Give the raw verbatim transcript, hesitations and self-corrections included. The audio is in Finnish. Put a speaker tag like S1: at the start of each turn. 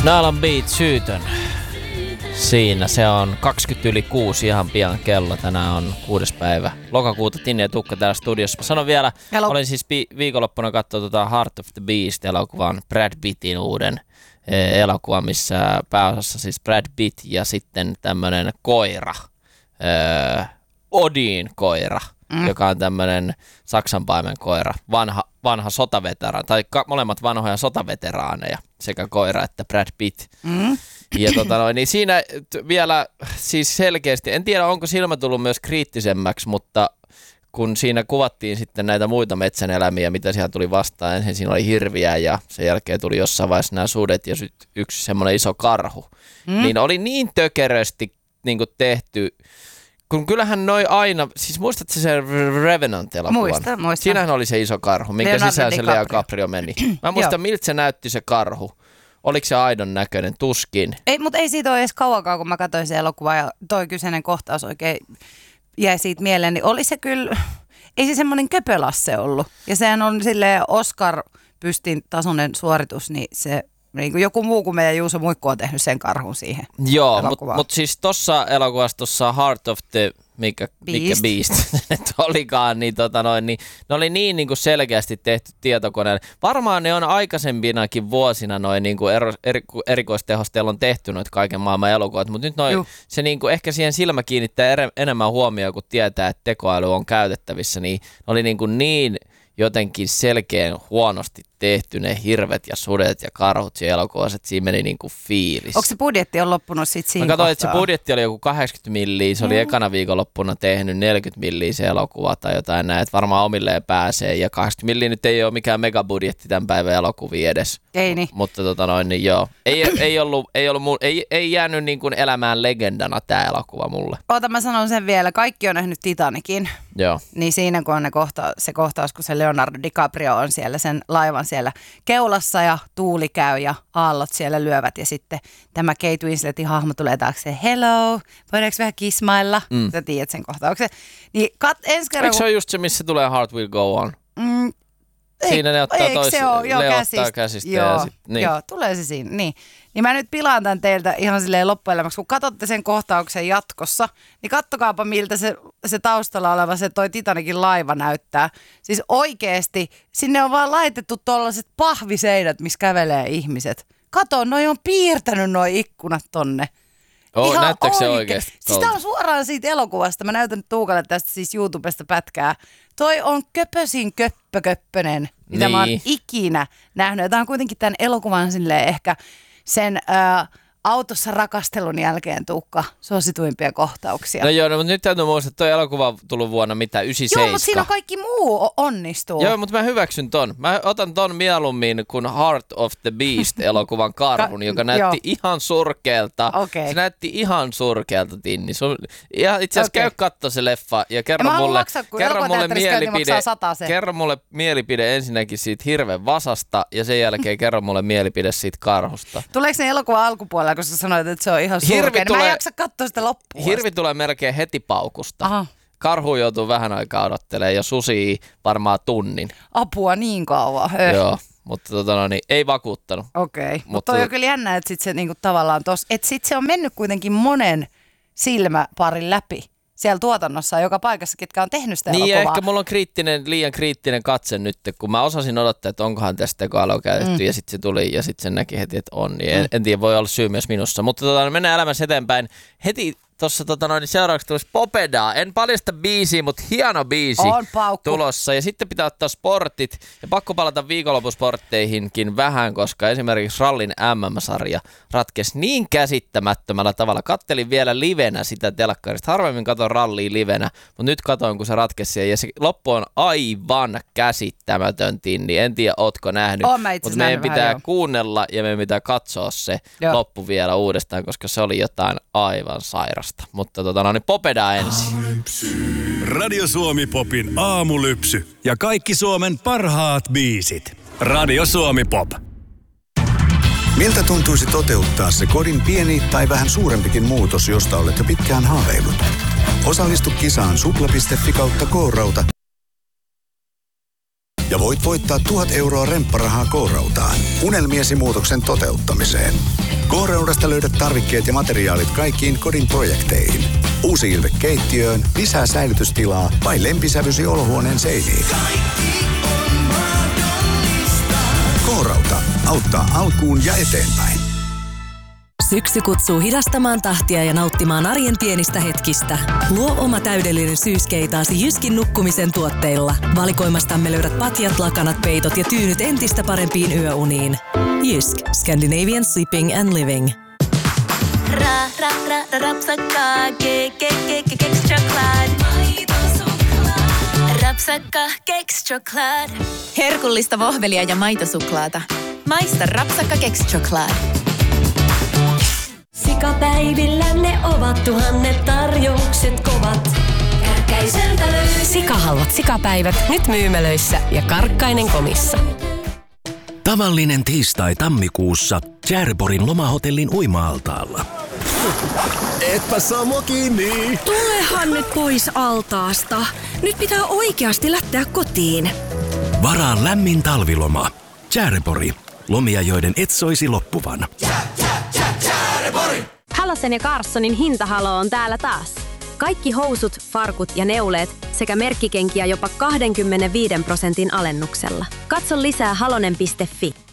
S1: Naalan Beat syytön. Siinä se on kaksikymmentä yli kuusi ihan pian kello. Tänään on kuudes päivä lokakuuta. Tinni ja Tukka täällä studiossa. Mä sanon vielä, Hello. olin siis pi- viikonloppuna katsoa tota Heart of the Beast-elokuvan Brad Pittin uuden e- elokuvan, missä pääosassa siis Brad Pitt ja sitten tämmönen koira, e- Odin koira, mm. joka on tämmönen saksanpaimen koira, vanha, vanha sotaveteraani, tai ka- molemmat vanhoja sotaveteraaneja, sekä koira että Brad Pitt. Mm. Ja tota noin, niin siinä t- vielä siis selkeästi, en tiedä onko silmä tullut myös kriittisemmäksi, mutta kun siinä kuvattiin sitten näitä muita metsän elämiä, mitä siellä tuli vastaan, ensin siinä oli hirviä ja sen jälkeen tuli jossain vaiheessa nämä sudet ja sitten yksi semmoinen iso karhu, mm. niin oli niin tökerösti niin kuin tehty. Kun kyllähän noi aina, siis muistatko se Revenant-elokuvan?
S2: Muista, muista.
S1: Siinähän oli se iso karhu, minkä Leonardo sisään se Lea Caprio meni. Mä muistan, miltä se näytti se karhu. Oliko se aidon näköinen? Tuskin.
S2: Ei, mutta ei siitä ole edes kauankaan, kun mä katsoin se elokuva ja toi kyseinen kohtaus oikein jäi siitä mieleen. Niin oli se kyllä, ei se semmoinen köpölasse ollut. Ja sehän on silleen Oscar-pystin tasoinen suoritus, niin se... Niin kuin joku muu kuin meidän Juuso Muikku on tehnyt sen karhun siihen.
S1: Joo, mutta mut siis tuossa elokuvassa, tuossa Heart of the mikä Beast, mikä Beast olikaan, niin, tota noin, niin ne oli niin, niin kuin selkeästi tehty tietokoneella. Varmaan ne on aikaisempinakin vuosina noin niin kuin ero, eri, erikoistehosteella on tehty noita kaiken maailman elokuvat, mutta nyt noin, se niin kuin ehkä siihen silmä kiinnittää ere, enemmän huomioon, kun tietää, että tekoäly on käytettävissä, niin oli niin, kuin niin jotenkin selkeän huonosti tehty ne hirvet ja sudet ja karhut ja elokuvassa, että siinä meni niinku fiilis.
S2: Onko se budjetti on loppunut sitten siinä
S1: Mä katsoin, että
S2: se
S1: budjetti oli joku kahdeksankymmentä milliä, se oli mm. ekana viikonloppuna tehnyt neljäkymmentä milliä se elokuva tai jotain näin, että varmaan omilleen pääsee ja kahdeksankymmentä milliä nyt ei ole mikään megabudjetti tämän päivän elokuvia edes.
S2: Ei niin.
S1: Mutta tota noin, niin joo. Ei, ei, ollut, ei, ollut, ei, ei jäänyt niin kuin elämään legendana tämä elokuva mulle.
S2: Oota, mä sanon sen vielä. Kaikki on nähnyt Titanicin.
S1: Joo.
S2: Niin siinä kun on ne kohta, se kohtaus, kun se Leonardo DiCaprio on siellä sen laivan siellä keulassa ja tuuli käy ja aallot siellä lyövät ja sitten tämä Kate Winsletin hahmo tulee taakse, hello, voidaanko vähän kismailla? Mm. Sä tiedät sen kohtauksen. Niin kat, ensi kerran...
S1: Eikö se ole just se, missä tulee Heart Will Go On? Mm, siinä ne ottaa tois, Leo ottaa käsistä
S2: joo,
S1: ja sit, niin.
S2: Joo, tulee se siinä, niin. Niin mä nyt pilaan tämän teiltä ihan silleen loppuelämäksi. Kun katsotte sen kohtauksen jatkossa, niin kattokaapa miltä se, se taustalla oleva se toi Titanicin laiva näyttää. Siis oikeesti, sinne on vaan laitettu tollaiset pahviseinät, missä kävelee ihmiset. Kato, noi on piirtänyt noi ikkunat tonne.
S1: Oh, näyttääkö se oikeesti?
S2: Siis tää on suoraan siitä elokuvasta. Mä näytän Tuukalle tästä siis YouTubesta pätkää. Toi on köpösin köppököppönen, mitä niin. Mä oon ikinä nähnyt. Tää on kuitenkin tämän elokuvan silleen ehkä sen äh, autossa rakastelun jälkeen, Tuukka, suosituimpia kohtauksia.
S1: No joo, no, mutta nyt täytyy muistaa, että toi elokuva on tullut vuonna mitä, yhdeksänkymmentäseitsemän.
S2: Joo, mutta siinä on kaikki muu onnistuu.
S1: Joo, mutta mä hyväksyn ton. Mä otan ton mieluummin kuin Heart of the Beast-elokuvan karhun, joka näytti ihan surkealta. Okay. Se näytti ihan surkealta, Tinni. Ja itse asiassa okay. käy katso se leffa ja kerro ja mulle, maksaa, kerro mulle mielipide, kerro mulle mielipide ensinnäkin siitä hirven vasasta ja sen jälkeen kerro mulle mielipide siitä karhusta.
S2: Tuleeko ne elokuvan alkupuolella, koska sanoit, että se on ihan surkea. Mä en jaksa katsoa sitä loppuun.
S1: Hirvi tulee melkein heti paukusta. Aha. Karhu joutuu vähän aikaa odottelemaan ja susi varmaan tunnin.
S2: Apua niin kauan. Höh.
S1: Joo, mutta tota, no, niin, ei vakuuttanut.
S2: Okei, okay. mutta Mut toi on kyllä jännä, että sit se niinku tavallaan tos, että sit se on mennyt kuitenkin monen silmäparin läpi. Siellä tuotannossa joka paikassa, ketkä on tehnyt sitä
S1: niin
S2: elokuvaa.
S1: Niin ehkä mulla on kriittinen, liian kriittinen katse nyt, kun mä osasin odottaa, että onkohan tästä tekoälyä käytetty mm. ja sitten se tuli ja sitten sen näki heti, että on. Niin mm. en, en tiedä, voi olla syy myös minussa. Mutta tota, mennään elämässä eteenpäin. Heti tuossa tota, noin, seuraavaksi tulisi Popedaa. En paljasta biisiä, mutta hieno biisi
S2: on paukku
S1: tulossa. Ja sitten pitää ottaa sportit ja pakko palata viikonlopusportteihinkin vähän, koska esimerkiksi rallin M M-sarja ratkesi niin käsittämättömällä tavalla. Kattelin vielä livenä sitä telkkarista. Harvemmin katon rallia livenä, mutta nyt katoin, kun se ratkesi ja se loppu on aivan käsittämätön, Tinni. En tiedä, ootko nähnyt, mutta meidän pitää vähän, kuunnella ja meidän pitää katsoa se joo. loppu vielä uudestaan, koska se oli jotain aivan sairasta. Mutta tota, no niin Popeda ensin.
S3: Radio Suomi Popin aamulypsy ja kaikki Suomen parhaat biisit. Radio Suomi Pop.
S4: Miltä tuntuisi toteuttaa se kodin pieni tai vähän suurempikin muutos, josta olet jo pitkään haaveillut? Osallistu kisaan supla piste fi kautta K-rauta Ja voit voittaa tuhat euroa rempparahaa K-Rautaan unelmiesi muutoksen toteuttamiseen. K-Raudasta löydät tarvikkeet ja materiaalit kaikkiin kodin projekteihin. Uusi ilme keittiöön, lisää säilytystilaa vai lempisävysi olohuoneen seiniin. K-Rauta auttaa alkuun ja eteenpäin.
S5: Syksy kutsuu hidastamaan tahtia ja nauttimaan arjen pienistä hetkistä. Luo oma täydellinen syyskeitaasi Jyskin nukkumisen tuotteilla. Valikoimastamme löydät patjat, lakanat, peitot ja tyynyt entistä parempiin yöuniin. Jysk, Scandinavian Sleeping and Living.
S6: Ra, ra, ra, ra, rapsakka, ke, ke, ke, ke, keks choklad. Rapsakka, keks choklad. Herkullista vohvelia ja maitosuklaata. Maista rapsakka, keks choklad.
S7: Sikapäivillä ne ovat tuhannet tarjoukset kovat. Kärkkäiseltä löytyy.
S8: Sikahalvat sikapäivät nyt myymälöissä ja Karkkainen komissa.
S9: Tavallinen tiistai tammikuussa Tjärborin lomahotellin uima-altaalla.
S10: Etpä saa mua kiinni.
S8: Tulehan nyt pois altaasta. Nyt pitää oikeasti lähteä kotiin.
S9: Varaa lämmin talviloma. Tjärbori. Lomia, joiden et soisi loppuvan.
S11: Halosen ja Carssonin hintahalo on täällä taas. Kaikki housut, farkut ja neuleet sekä merkkikenkiä jopa kaksikymmentäviisi prosentin alennuksella. Katso lisää halonen piste fi.